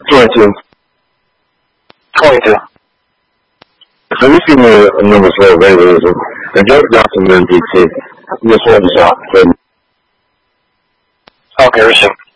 22. 22. So we see a number for evangelism. And Joe Johnson in DT. Just one shot. Okay, receive.